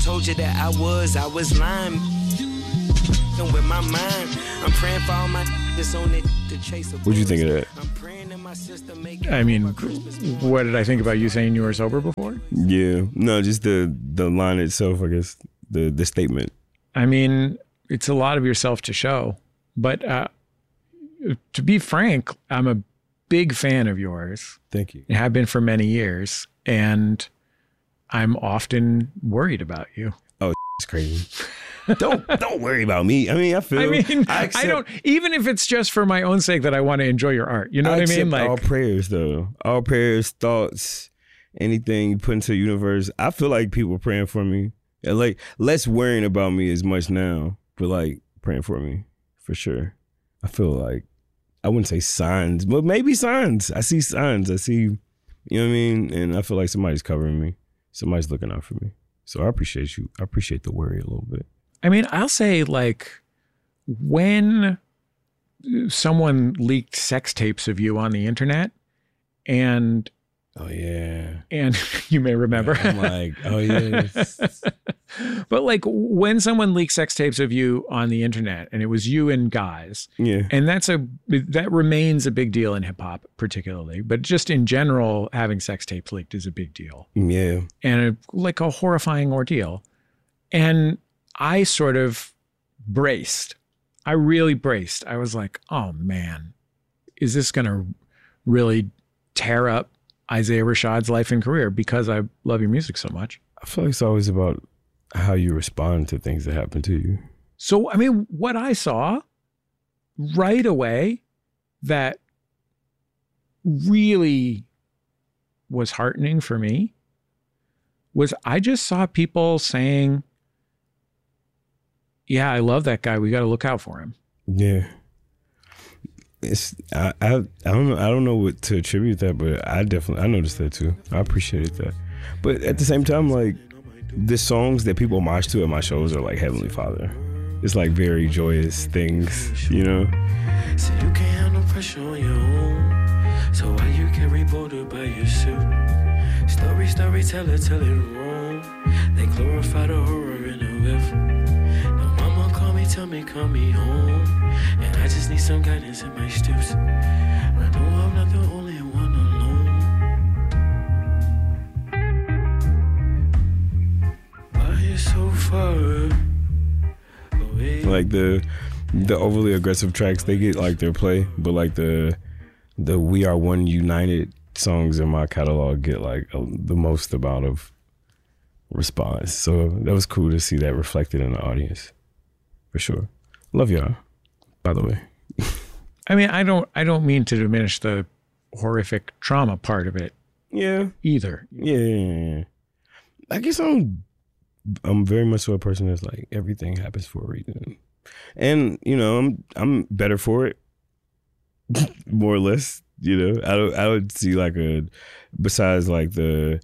told you that I was lying. And with my mind, I'm praying for all my that's on it to chase a. What'd you think of that? I'm praying that my sister make. I mean, what did I think about you saying you were sober before? Yeah, no, just the line itself, I guess, the statement. I mean, it's a lot of yourself to show, but to be frank, I'm a big fan of yours. Thank you. I have been for many years, and I'm often worried about you. Oh, it's crazy. Don't worry about me. I mean, I don't, even if it's just for my own sake that I want to enjoy your art. You know what I mean? Like all prayers, though. All prayers, thoughts, anything you put into the universe. I feel like people are praying for me. Like, less worrying about me as much now, but like praying for me for sure. I feel like, I wouldn't say signs, but maybe signs. I see signs. I see, you know what I mean? And I feel like somebody's covering me. Somebody's looking out for me. So I appreciate you. I appreciate the worry a little bit. I mean, I'll say, like, when someone leaked sex tapes of you on the internet, and oh yeah, and you may remember, yeah, I'm like, oh yeah, but like when someone leaked sex tapes of you on the internet, and it was you and guys, yeah, and that remains a big deal in hip hop, particularly, but just in general, having sex tapes leaked is a big deal, yeah, and like a horrifying ordeal, and I sort of braced. I really braced. I was like, oh man, is this going to really tear up Isaiah Rashad's life and career because I love your music so much? I feel like it's always about how you respond to things that happen to you. So, I mean, what I saw right away that really was heartening for me was I just saw people saying, yeah, I love that guy. We got to look out for him. Yeah. I don't know what to attribute that, but I noticed that too. I appreciated that. But at the same time, like, the songs that people march to at my shows are like Heavenly Father. It's like very joyous things, you know? So you can't have no pressure on your own. So why you carry border by your suit? Storyteller, tell it wrong. They glorify the horror in the whiff. Tell me, call me home. And I just need some guidance in my steps. I know I'm not the only one alone. Why you so far away? Like the overly aggressive tracks, they get like their play, but like the We Are One United songs in my catalog get like the most amount of response. So that was cool to see that reflected in the audience. For sure. Love y'all, by the way. I mean, I don't mean to diminish the horrific trauma part of it. Yeah. Either. Yeah. I guess I'm very much so a person that's like, everything happens for a reason. And, you know, I'm better for it. More or less, you know. I would see like besides like the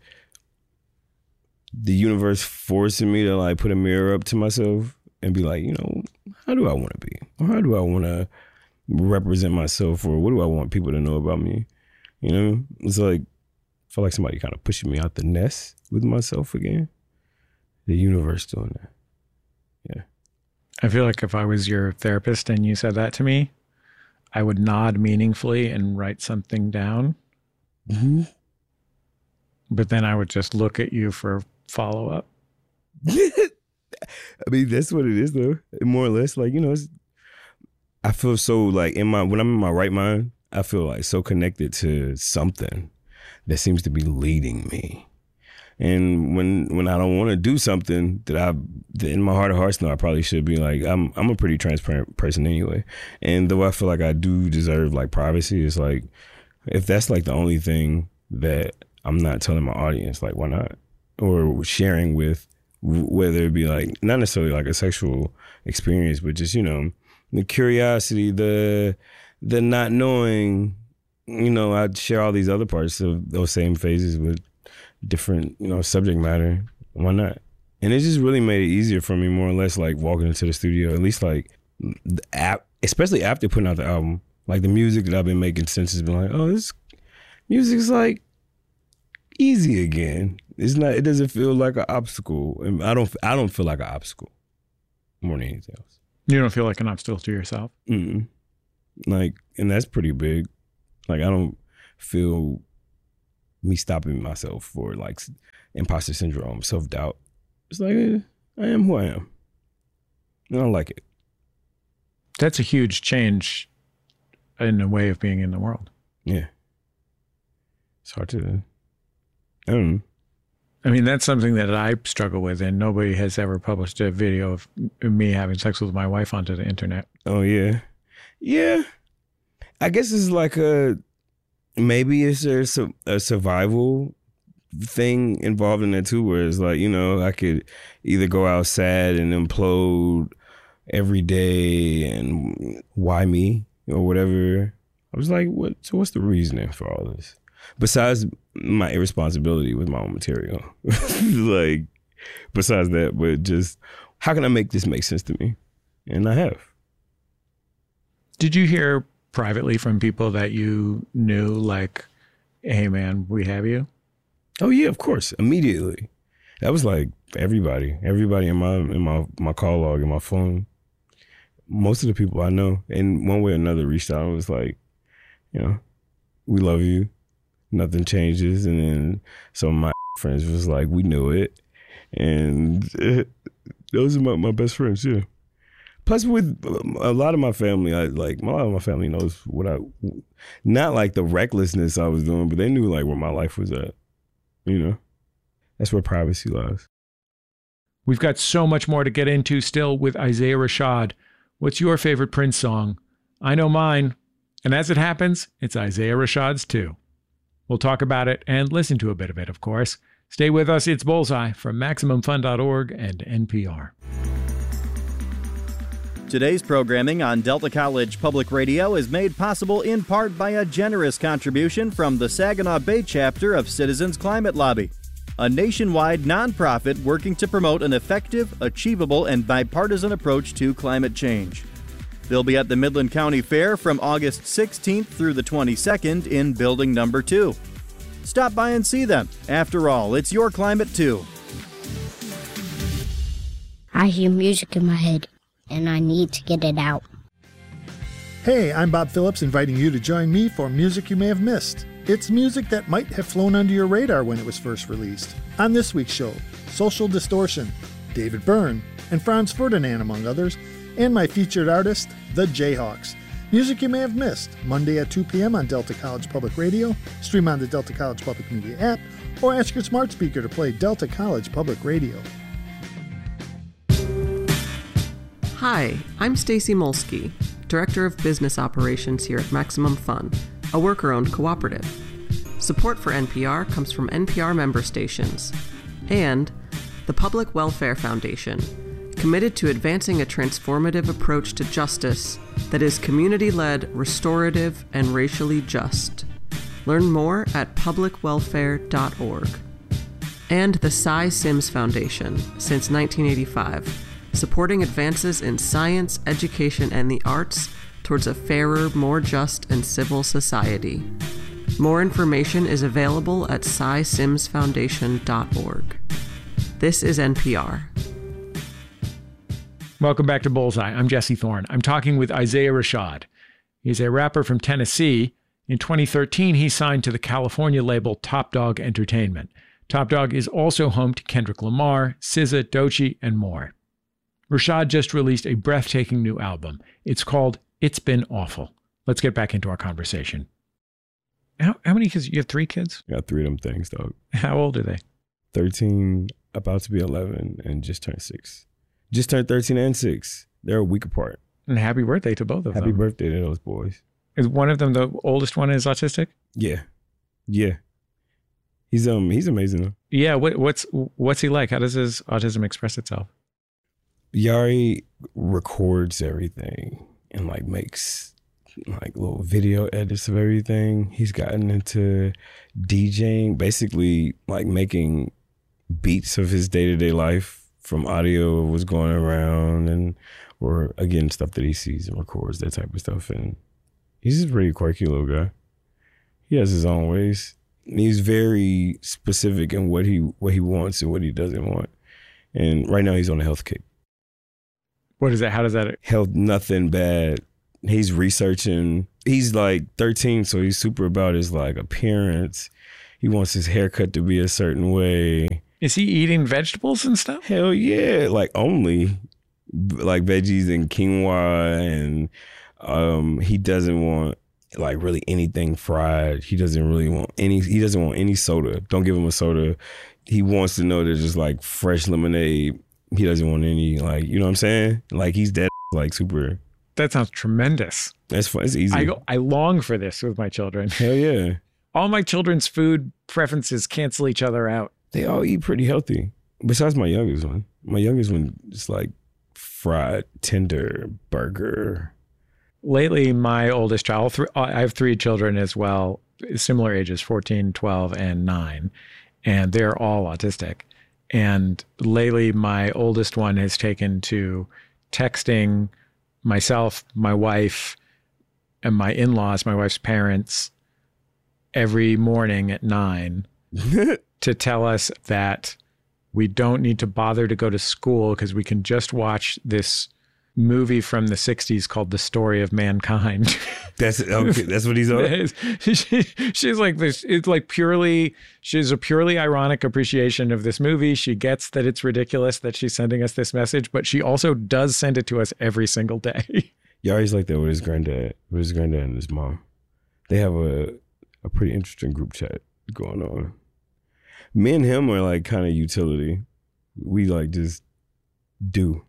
universe forcing me to like put a mirror up to myself and be like, you know, how do I want to be? Or how do I want to represent myself? Or what do I want people to know about me? You know, it's like, I feel like somebody kind of pushing me out the nest with myself again. The universe doing that. Yeah. I feel like if I was your therapist and you said that to me, I would nod meaningfully and write something down. Mm-hmm. But then I would just look at you for follow-up. I mean, that's what it is, though. More or less, like, you know, I feel so like when I'm in my right mind, I feel like so connected to something that seems to be leading me. And when I don't want to do something that in my heart of hearts, no, I probably should be like, I'm a pretty transparent person anyway. And though I feel like I do deserve like privacy, it's like, if that's like the only thing that I'm not telling my audience, like, why not? Or sharing with, whether it be like not necessarily like a sexual experience, but just, you know, the curiosity, the not knowing, you know, I'd share all these other parts of those same phases with different, you know, subject matter. Why not? And it just really made it easier for me, more or less, like walking into the studio, at least like the app, especially after putting out the album, like the music that I've been making since has been like, oh, this music is like easy again. It's not. It doesn't feel like an obstacle, and I don't feel like an obstacle more than anything else. You don't feel like an obstacle to yourself? Mm-mm. Like, and that's pretty big. Like, I don't feel me stopping myself for like imposter syndrome, self-doubt. It's like, I am who I am. And I like it. That's a huge change in the way of being in the world. Yeah. It's hard to, I don't know. I mean, that's something that I struggle with, and nobody has ever published a video of me having sex with my wife onto the internet. Oh, yeah. Yeah. I guess it's like maybe it's a survival thing involved in it too, where it's like, you know, I could either go out sad and implode every day and why me or whatever. I was like, what's the reasoning for all this? Besides my irresponsibility with my own material. Like, besides that, but just how can I make this make sense to me? And I have. Did you hear privately from people that you knew, like, hey man, we have you? Oh yeah, of course. Immediately. That was like everybody in my call log, in my phone. Most of the people I know, in one way or another, reached out and was like, you know, we love you. Nothing changes. And then some of my friends was like, we knew it. And those are my best friends, yeah. Plus, with a lot of my family, a lot of my family knows not like the recklessness I was doing, but they knew like where my life was at. You know, that's where privacy lies. We've got so much more to get into still with Isaiah Rashad. What's your favorite Prince song? I know mine. And as it happens, it's Isaiah Rashad's too. We'll talk about it and listen to a bit of it, of course. Stay with us. It's Bullseye from MaximumFun.org and NPR. Today's programming on Delta College Public Radio is made possible in part by a generous contribution from the Saginaw Bay chapter of Citizens Climate Lobby, a nationwide nonprofit working to promote an effective, achievable, and bipartisan approach to climate change. They'll be at the Midland County Fair from August 16th through the 22nd in Building Number 2. Stop by and see them. After all, it's your climate too. I hear music in my head, and I need to get it out. Hey, I'm Bob Phillips, inviting you to join me for Music You May Have Missed. It's music that might have flown under your radar when it was first released. On this week's show, Social Distortion, David Byrne, and Franz Ferdinand, among others, and my featured artist, the Jayhawks. Music You May Have Missed, Monday at 2 p.m. on Delta College Public Radio, stream on the Delta College Public Media app, or ask your smart speaker to play Delta College Public Radio. Hi, I'm Stacy Molsky, Director of Business Operations here at Maximum Fun, a worker-owned cooperative. Support for NPR comes from NPR member stations and the Public Welfare Foundation, committed to advancing a transformative approach to justice that is community-led, restorative, and racially just. Learn more at publicwelfare.org. And the Cy Sims Foundation, since 1985, supporting advances in science, education, and the arts towards a fairer, more just, and civil society. More information is available at cysimsfoundation.org. This is NPR. Welcome back to Bullseye. I'm Jesse Thorne. I'm talking with Isaiah Rashad. He's a rapper from Tennessee. In 2013, he signed to the California label Top Dog Entertainment. Top Dog is also home to Kendrick Lamar, SZA, Doechii, and more. Rashad just released a breathtaking new album. It's called It's Been Awful. Let's get back into our conversation. How many kids? You have 3 kids? I got 3 of them things, dog. How old are they? 13, about to be 11, and just turned 6. Just turned 13 and 6. They're a week apart. And happy birthday to both of them. Happy birthday to those boys. Is one of them, the oldest one, is autistic? Yeah. Yeah. He's amazing though. Yeah, what's he like? How does his autism express itself? Yari records everything and like makes like little video edits of everything. He's gotten into DJing, basically like making beats of his day-to-day life from audio of what's going around, and or again stuff that he sees and records, that type of stuff. And he's just a pretty quirky little guy. He has his own ways. He's very specific in what he wants and what he doesn't want. And right now he's on a health kick. What is that? How does that? Health, nothing bad. He's researching. He's like 13, so he's super about his like appearance. He wants his haircut to be a certain way. Is he eating vegetables and stuff? Hell yeah, like only like veggies and quinoa, and he doesn't want like really anything fried. He doesn't want any soda. Don't give him a soda. He wants to know there's just like fresh lemonade. He doesn't want any, like, you know what I'm saying? Like he's dead like super. That sounds tremendous. That's fun. It's easy. I long for this with my children. Hell yeah. All my children's food preferences cancel each other out. They all eat pretty healthy. Besides my youngest one. My youngest one is like fried, tender, burger. Lately, my oldest child, I have 3 children as well, similar ages, 14, 12, and 9. And they're all autistic. And lately, my oldest one has taken to texting myself, my wife, and my in-laws, my wife's parents, every morning at 9 to tell us that we don't need to bother to go to school because we can just watch this movie from the 60s called The Story of Mankind. That's okay. That's what he's on. She's like this. It's like purely. She's a purely ironic appreciation of this movie. She gets that it's ridiculous that she's sending us this message, but she also does send it to us every single day. Yeah, he's like that with his granddad. With his granddad and his mom, they have a pretty interesting group chat going on. Me and him are like kind of utility. We like just do.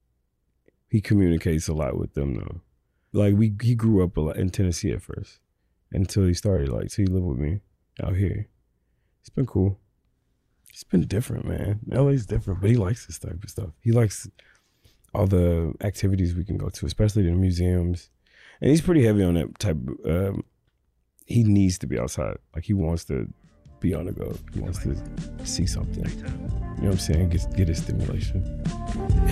He communicates a lot with them though. Like he grew up a lot in Tennessee at first until he started so he lived with me out here. It's been cool. It's been different, man. LA's different, but he likes this type of stuff. He likes all the activities we can go to, especially the museums. And he's pretty heavy on that type. He needs to be outside. Like he wants to be on the go. He wants to see something. You know what I'm saying? Get his stimulation.